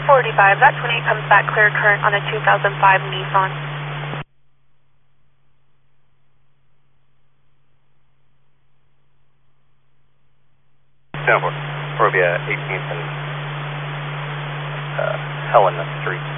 45, that 28 comes back clear current on a 2005 Nissan. Stanford, Orbia 18th and Helena Street.